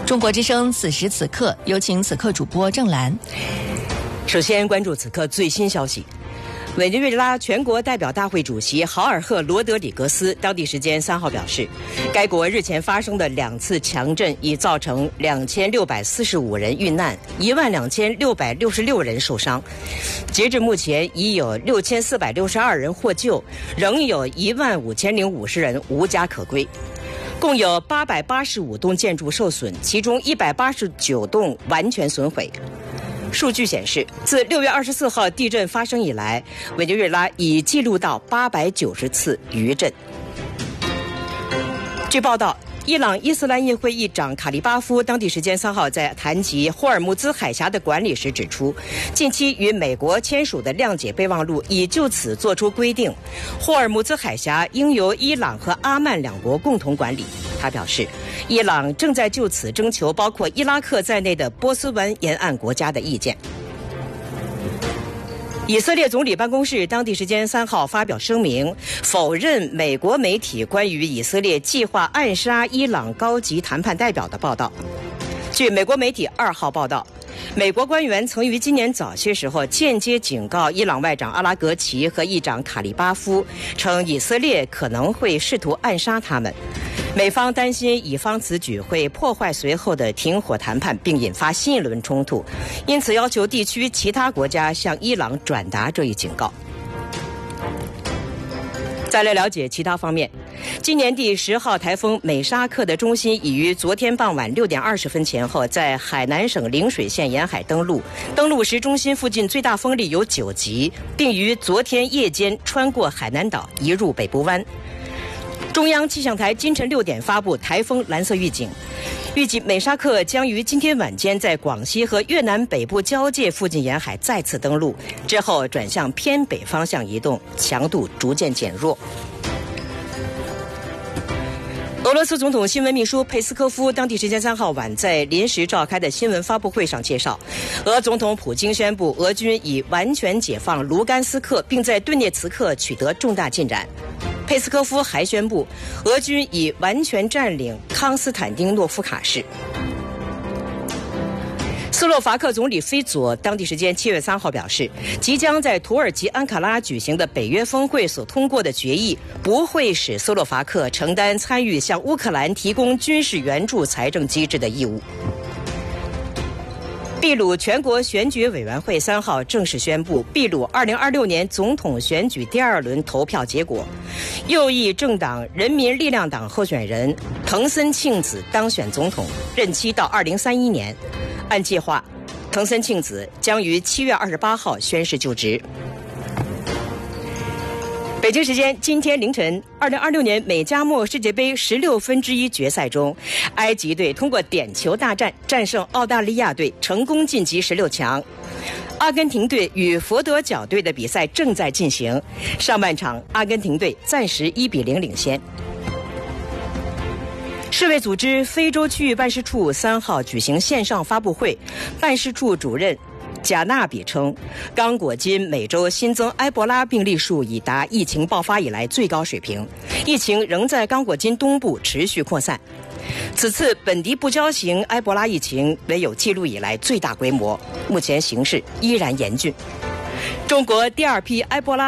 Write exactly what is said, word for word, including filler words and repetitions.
中国之声此时此刻，有请此刻主播郑兰。 首先关注此刻最新消息。委内瑞拉全国代表大会主席豪尔赫·罗德里格斯当地时间三号表示，该国日前发生的两次强震已造成两千六百四十五人遇难，一万两千六百六十六人受伤。截至目前，已有六千四百六十二人获救，仍有一万五千零五十人无家可归。共有八百八十五栋建筑受损，其中一百八十九栋完全损毁。数据显示，自六月二十四号地震发生以来，委内瑞拉已记录到八百九十次余震。据报道，伊朗伊斯兰议会议长卡利巴夫当地时间三号在谈及霍尔木兹海峡的管理时指出，近期与美国签署的谅解备忘录已就此作出规定，霍尔木兹海峡应由伊朗和阿曼两国共同管理。他表示，伊朗正在就此征求包括伊拉克在内的波斯湾沿岸国家的意见。以色列总理办公室当地时间三号发表声明，否认美国媒体关于以色列计划暗杀伊朗高级谈判代表的报道。据美国媒体二号报道，美国官员曾于今年早些时候间接警告伊朗外长阿拉格齐和议长卡利巴夫，称以色列可能会试图暗杀他们。美方担心以方此举会破坏随后的停火谈判，并引发新一轮冲突，因此要求地区其他国家向伊朗转达这一警告。再来了解其他方面，今年第十号台风美沙克的中心已于昨天傍晚六点二十分前后在海南省陵水县沿海登陆，登陆时中心附近最大风力有九级，并于昨天夜间穿过海南岛移入北部湾。中央气象台今晨六点发布台风蓝色预警，预计美沙克将于今天晚间在广西和越南北部交界附近沿海再次登陆，之后转向偏北方向移动，强度逐渐减弱。俄罗斯总统新闻秘书佩斯科夫当地时间三号晚在临时召开的新闻发布会上介绍，俄总统普京宣布俄军已完全解放卢甘斯克，并在顿涅茨克取得重大进展。佩斯科夫还宣布，俄军已完全占领康斯坦丁诺夫卡市。斯洛伐克总理菲佐当地时间七月三号表示，即将在土耳其安卡拉举行的北约峰会所通过的决议不会使斯洛伐克承担参与向乌克兰提供军事援助财政机制的义务。秘鲁全国选举委员会三号正式宣布秘鲁二零二六年总统选举第二轮投票结果，右翼政党人民力量党候选人藤森庆子当选总统，任期到二零三一年。按计划，藤森庆子将于七月二十八号宣誓就职。北京时间今天凌晨，二零二六年美加墨世界杯十六分之一决赛中，埃及队通过点球大战战胜澳大利亚队，成功晋级十六强。阿根廷队与佛得角队的比赛正在进行，上半场阿根廷队暂时一比零领先。世卫组织非洲区域办事处三号举行线上发布会，办事处主任贾纳比称，刚果金每周新增埃博拉病例数已达疫情爆发以来最高水平，疫情仍在刚果金东部持续扩散。此次本地不交型埃博拉疫情为有记录以来最大规模，目前形势依然严峻。中国第二批埃博拉